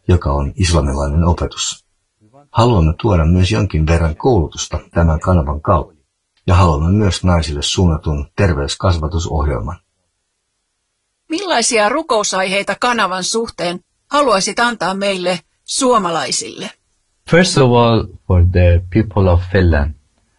joka on islamilainen opetus. Haluamme tuoda myös jonkin verran koulutusta tämän kanavan kautta, ja haluamme myös naisille suunnatun terveyskasvatusohjelman. Millaisia rukousaiheita kanavan suhteen haluaisit antaa meille suomalaisille? First of all, for the people of Finland,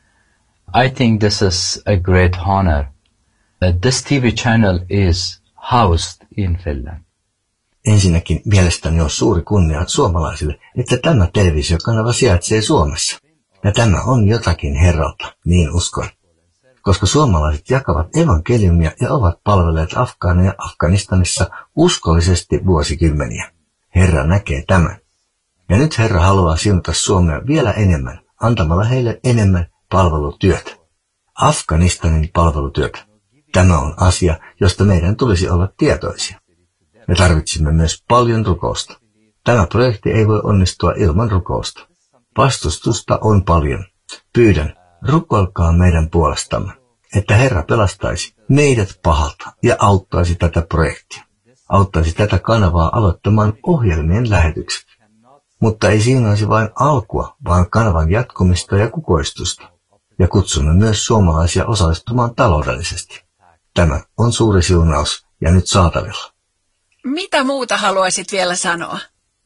I think this is a great honor that this TV channel is housed in Finland. Ensinnäkin mielestäni on suuri kunnia suomalaisille, että tämä televisiokanava sijaitsee Suomessa. Ja tämä on jotakin Herralta, niin uskon. Koska suomalaiset jakavat evankeliumia ja ovat palvelleet Afgaaneja Afganistanissa uskollisesti vuosikymmeniä. Herra näkee tämän. Ja nyt Herra haluaa siunata Suomea vielä enemmän, antamalla heille enemmän palvelutyötä. Afganistanin palvelutyötä. Tämä on asia, josta meidän tulisi olla tietoisia. Me tarvitsemme myös paljon rukousta. Tämä projekti ei voi onnistua ilman rukousta. Vastustusta on paljon. Pyydän, rukoilkaa meidän puolestamme, että Herra pelastaisi meidät pahalta ja auttaisi tätä projektia. Auttaisi tätä kanavaa aloittamaan ohjelmien lähetykset. Mutta ei siunaisi vain alkua, vaan kanavan jatkumista ja kukoistusta. Ja kutsumme myös suomalaisia osallistumaan taloudellisesti. Tämä on suuri siunaus ja nyt saatavilla. Mitä muuta haluaisit vielä sanoa?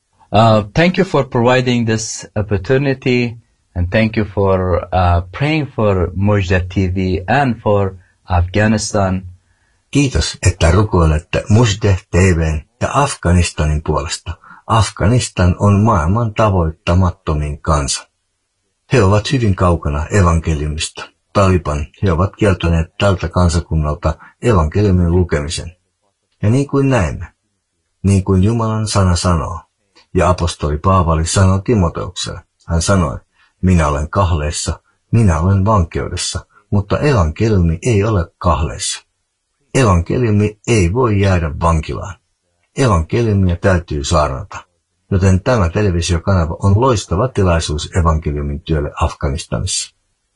Thank you for providing this opportunity, and thank you for praying for Mujda TV and for Afghanistan. Kiitos, että rukoilette Mujda TV:n ja Afganistanin puolesta. Afganistan on maailman tavoittamattomin kansa. He ovat hyvin kaukana evankeliumista. Taliban, he ovat kieltäneet tältä kansakunnalta evankeliumin lukemisen. Ja niin kuin näemme, niin kuin Jumalan sana sanoo, ja apostoli Paavali sanoi Timoteukselle, hän sanoi, minä olen kahleessa, minä olen vankeudessa, mutta evankeliumi ei ole kahleessa. Evankeliumi ei voi jäädä vankilaan. Evankeliumia täytyy saarnata, joten tämä televisiokanava on loistava tilaisuus evankeliumin työlle Afganistanissa.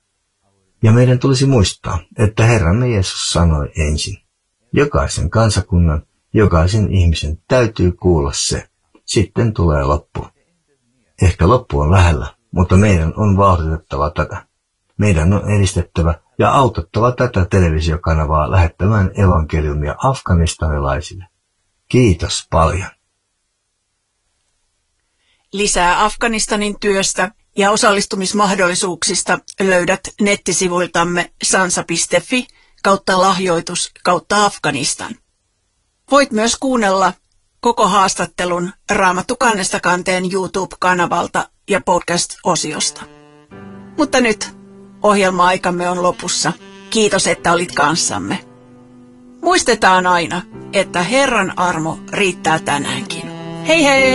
Ja meidän tulisi muistaa, että Herramme Jeesus sanoi ensin, jokaisen kansakunnan, jokaisen ihmisen täytyy kuulla se, sitten tulee loppu. Ehkä loppu on lähellä, mutta meidän on vauhditettava tätä. Meidän on edistettävä ja autettava tätä televisiokanavaa lähettämään evankeliumia afganistanilaisille. Kiitos paljon. Lisää Afganistanin työstä ja osallistumismahdollisuuksista löydät nettisivuiltamme sansa.fi/lahjoitus/Afganistan. Voit myös kuunnella koko haastattelun Raamattu kannesta kanteen YouTube-kanavalta ja podcast-osiosta. Mutta nyt ohjelma-aikamme on lopussa. Kiitos, että olit kanssamme. Muistetaan aina, että Herran armo riittää tänäänkin. Hei hei!